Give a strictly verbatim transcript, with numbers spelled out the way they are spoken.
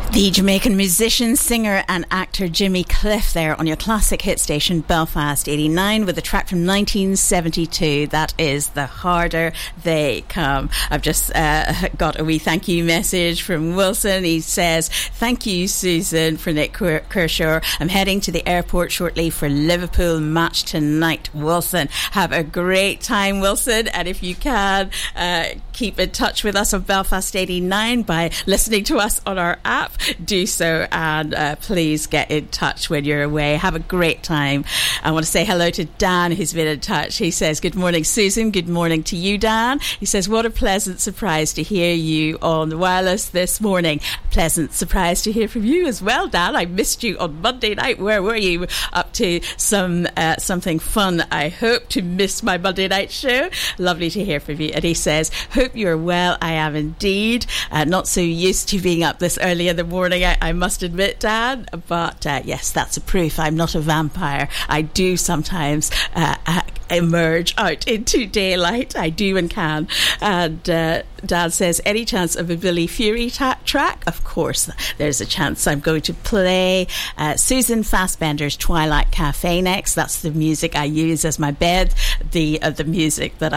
The Jamaican musician, singer and actor Jimmy Cliff there on your classic hit station Belfast eighty-nine with a track from nineteen seventy-two. That is The Harder They Come. I've just uh, got a wee thank you message from Wilson. He says, thank you, Susan, for Nick Kershaw. I'm heading to the airport shortly for Liverpool match tonight. Wilson, have a great time, Wilson. And if you can, uh, keep in touch with us on Belfast eighty-nine by listening to us on our app. Do so, and uh, please get in touch when you're away. Have a great time. I want to say hello to Dan, who's been in touch. He says, good morning, Susan. Good morning to you, Dan. He says, what a pleasant surprise to hear you on the wireless this morning. Pleasant surprise to hear from you as well, Dan. I missed you on Monday night. Where were you? Up to some uh, something fun, I hope, to miss my Monday night show. Lovely to hear from you. And he says, hope you're well. I am indeed. Uh, not so used to being up this early in the morning, I, I must admit, Dan, but uh, yes, that's a proof I'm not a vampire. I do sometimes uh, uh, emerge out into daylight. I do and can. And uh, Dan says, any chance of a Billy Fury ta- track? Of course, there's a chance. I'm going to play uh, Susan Fassbender's Twilight Cafe next. That's the music I use as my bed, the uh, the music that